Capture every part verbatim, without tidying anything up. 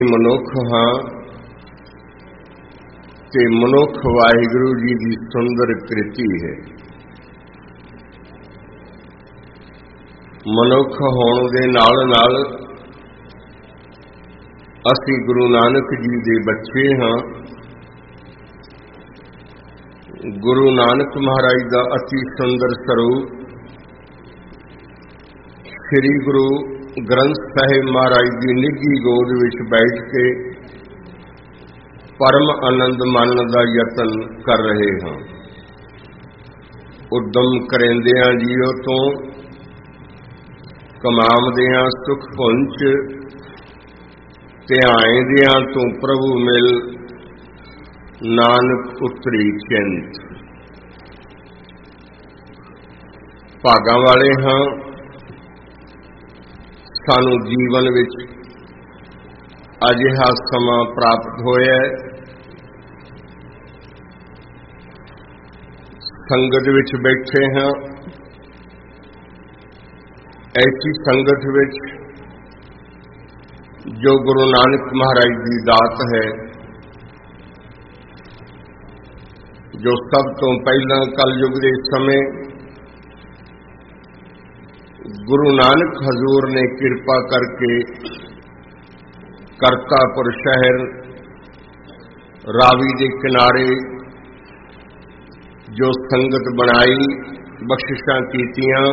ਮਨੁੱਖ ਹਾਂ ਤੇ ਮਨੁੱਖ ਵਾਹਿਗੁਰੂ ਜੀ ਦੀ ਸੁੰਦਰ ਕ੍ਰਿਤੀ ਹੈ। ਮਨੁੱਖ ਹੋਣ ਦੇ ਨਾਲ ਨਾਲ ਅਸੀਂ ਗੁਰੂ ਨਾਨਕ ਜੀ ਦੇ ਬੱਚੇ ਹਾਂ। ਗੁਰੂ ਨਾਨਕ ਮਹਾਰਾਜ ਦਾ ਅਤੀ ਸੁੰਦਰ ਸਰੂਪ ਸ੍ਰੀ ਗੁਰੂ ਗ੍ਰੰਥ ਸਾਹਿਬ ਮਹਾਰਾਜ ਦੀ ਨਿੱਘੀ ਗੋਦ ਵਿੱਚ ਬੈਠ ਕੇ ਪਰਮ ਆਨੰਦ ਮਾਣਨ ਦਾ ਯਤਨ ਕਰ ਰਹੇ ਹਾਂ। ਉਦਮ ਕਰੇਂਦਿਆਂ ਜੀਓ ਤੋਂ ਕਮਾਵਦਿਆਂ ਸੁਖ ਪੁੰਚ, ਧਿਆਇਂਦਿਆਂ ਤੋਂ ਪ੍ਰਭੂ ਮਿਲ, ਨਾਨਕ ਉਤਰੀ ਚਿੰਤ। ਭਾਗਾਂ ਵਾਲੇ ਹਾਂ, ਸਾਨੂੰ ਜੀਵਨ ਵਿੱਚ ਅਜਿਹਾ ਸਮਾਂ ਪ੍ਰਾਪਤ ਹੋਇਆ ਹੈ। ਸੰਗਤ ਵਿੱਚ ਬੈਠੇ ਹਾਂ, ਐਸੀ ਸੰਗਤ ਵਿੱਚ ਜੋ ਗੁਰੂ ਨਾਨਕ ਮਹਾਰਾਜ ਦੀ ਦਾਤ ਹੈ, ਜੋ ਸਭ ਤੋਂ ਪਹਿਲਾਂ ਕਲਯੁਗ ਦੇ ਸਮੇਂ ਗੁਰੂ ਨਾਨਕ ਹਜ਼ੂਰ ਨੇ ਕਿਰਪਾ ਕਰਕੇ ਕਰਤਾਪੁਰ ਸ਼ਹਿਰ ਰਾਵੀ ਦੇ ਕਿਨਾਰੇ ਜੋ ਸੰਗਤ ਬਣਾਈ, ਬਖਸ਼ਿਸ਼ਾਂ ਕੀਤੀਆਂ,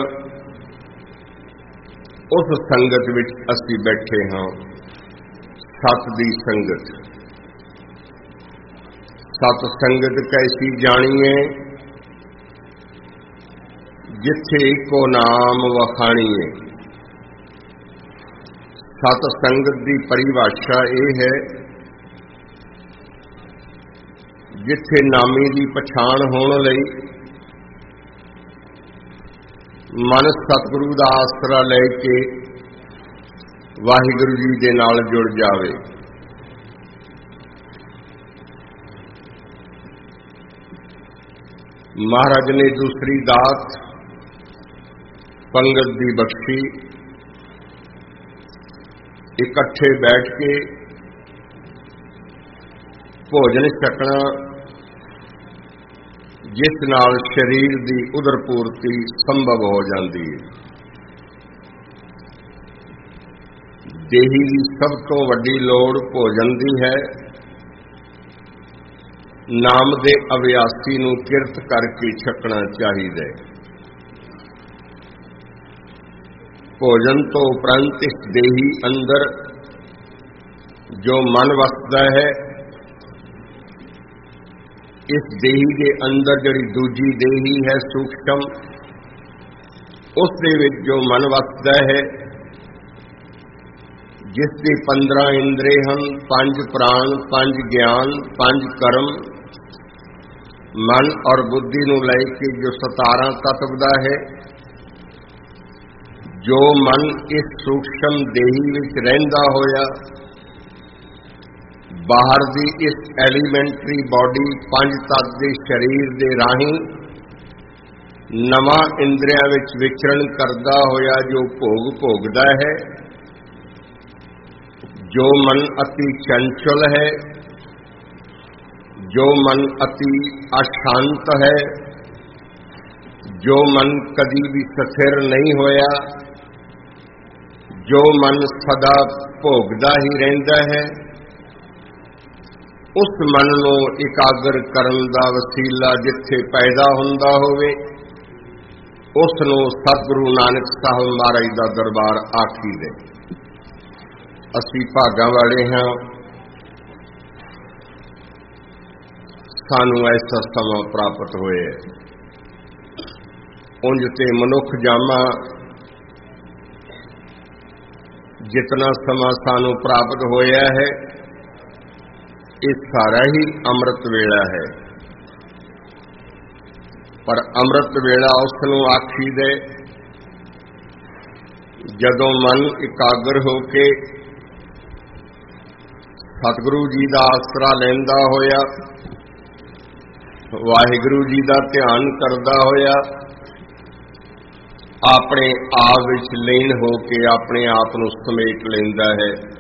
ਉਸ ਸੰਗਤ ਵਿੱਚ ਅਸੀਂ ਬੈਠੇ ਹਾਂ। ਸਤ ਦੀ ਸੰਗਤ। ਸਤ ਸੰਗਤ ਕੈਸੀ ਜਾਣੀਏ, ਜਿੱਥੇ ਇੱਕੋ ਨਾਮ ਵਖਾਣੀਏ। ਸਤ ਸੰਗਤ ਦੀ ਪਰਿਭਾਸ਼ਾ ਇਹ ਹੈ, ਜਿੱਥੇ ਨਾਮੀ ਦੀ ਪਛਾਣ ਹੋਣ ਲਈ ਮਨ ਸਤਿਗੁਰੂ ਦਾ ਆਸਰਾ ਲੈ ਕੇ ਵਾਹਿਗੁਰੂ ਜੀ ਦੇ ਨਾਲ ਜੁੜ ਜਾਵੇ। ਮਹਾਰਾਜ ਨੇ ਦੂਸਰੀ ਦਾਤ ਪੰਗਤ ਦੀ ਬਖਸ਼ੀ। ਇਕੱਠੇ ਬੈਠ ਕੇ ਭੋਜਨ ਛਕਣਾ, ਜਿਸ ਨਾਲ ਸਰੀਰ ਦੀ ਉਦਰ ਪੂਰਤੀ ਸੰਭਵ ਹੋ ਜਾਂਦੀ ਹੈ। ਦੇਹੀ ਦੀ ਸਭ ਤੋਂ ਵੱਡੀ ਲੋੜ ਭੋਜਨ ਦੀ ਹੈ। ਨਾਮ ਦੇ ਅਭਿਆਸੀ ਨੂੰ ਕਿਰਤ ਕਰਕੇ ਛਕਣਾ ਚਾਹੀਦਾ ਹੈ। ਭੋਜਨ ਤੋਂ ਉਪਰੰਤ ਇਸ ਦੇਹੀ ਅੰਦਰ ਜੋ ਮਨ ਵਸਦਾ ਹੈ, ਇਸ ਦੇਹੀ ਦੇ ਅੰਦਰ ਜਿਹੜੀ ਦੂਜੀ ਦੇਹੀ ਹੈ ਸੂਖਸ਼ਮ, ਉਸ ਦੇ ਵਿੱਚ ਜੋ ਮਨ ਵਸਦਾ ਹੈ, ਜਿਸ ਦੇ ਪੰਦਰਾਂ ਇੰਦਰੇ ਹਨ, ਪੰਜ ਪ੍ਰਾਣ, ਪੰਜ ਗਿਆਨ, ਪੰਜ ਕਰਮ, ਮਨ ਔਰ ਬੁੱਧੀ ਨੂੰ ਲੈ ਕੇ ਜੋ ਸਤਾਰਾਂ ਤੱਤਵ ਦਾ ਹੈ, ਜੋ ਮਨ ਇਸ ਸੂਖਸ਼ਮ ਦੇਹੀ ਵਿੱਚ ਰਹਿੰਦਾ ਹੋਇਆ ਬਾਹਰ ਦੀ ਇਸ ਐਲੀਮੈਂਟਰੀ ਬਾਡੀ ਪੰਜ ਤੱਤ ਦੇ ਸਰੀਰ ਦੇ ਰਾਹੀਂ ਨਵਾਂ ਇੰਦਰੀਆਂ ਵਿੱਚ ਵਿਚਰਨ ਕਰਦਾ ਹੋਇਆ ਜੋ ਭੋਗ ਭੋਗਦਾ ਹੈ, ਜੋ ਮਨ ਅਤੀ ਚੰਚਲ ਹੈ, ਜੋ ਮਨ ਅਤੀ ਅਸ਼ਾਂਤ ਹੈ, ਜੋ ਮਨ ਕਦੀ ਵੀ ਸਥਿਰ ਨਹੀਂ ਹੋਇਆ, ਜੋ ਮਨ ਸਦਾ ਭੋਗਦਾ ਹੀ ਰਹਿੰਦਾ ਹੈ, ਉਸ ਮਨ ਨੂੰ ਇਕਾਗਰ ਕਰਨ ਦਾ ਵਸੀਲਾ ਜਿੱਥੇ ਪੈਦਾ ਹੁੰਦਾ ਹੋਵੇ, ਉਸ ਨੂੰ ਸਤਿਗੁਰੂ ਨਾਨਕ ਸਾਹਿਬ ਮਹਾਰਾਜ ਦਾ ਦਰਬਾਰ ਆਖੀਦੇ। ਅਸੀਂ ਭਾਗਾਂ ਵਾਲੇ ਹਾਂ, ਸਾਨੂੰ ਐਸਾ ਸਮਾਂ ਪ੍ਰਾਪਤ ਹੋਇਆ। ਉਂਝ ਤੇ ਮਨੁੱਖ ਜਾਮਾ ਜਿਤਨਾ ਸਮਾਂ ਸਾਨੂੰ ਪ੍ਰਾਪਤ ਹੋਇਆ ਹੈ, ਇਹ ਸਾਰਾ ਹੀ ਅੰਮ੍ਰਿਤ ਵੇਲਾ ਹੈ। ਪਰ ਅੰਮ੍ਰਿਤ ਵੇਲਾ ਉਸ ਨੂੰ ਆਖੀਦੇ ਜਦੋਂ ਮਨ ਇਕਾਗਰ ਹੋ ਕੇ ਸਤਿਗੁਰੂ ਜੀ ਦਾ ਆਸਰਾ ਲੈਂਦਾ ਹੋਇਆ, ਵਾਹਿਗੁਰੂ ਜੀ ਦਾ ਧਿਆਨ ਕਰਦਾ ਹੋਇਆ, ਆਪਣੇ ਆਪ ਵਿੱਚ ਲੀਨ ਹੋ ਕੇ ਆਪਣੇ ਆਪ ਨੂੰ ਸਮੇਟ ਲੈਂਦਾ ਹੈ।